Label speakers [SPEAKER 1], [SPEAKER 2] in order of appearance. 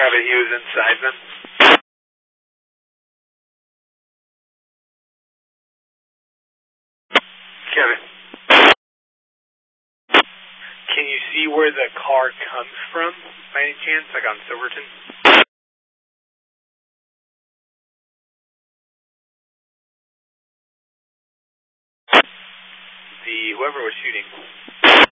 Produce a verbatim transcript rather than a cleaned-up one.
[SPEAKER 1] Kevin, he was inside then? Kevin. Can you see where the car comes from, by any chance, like on Silverton? The, whoever was shooting.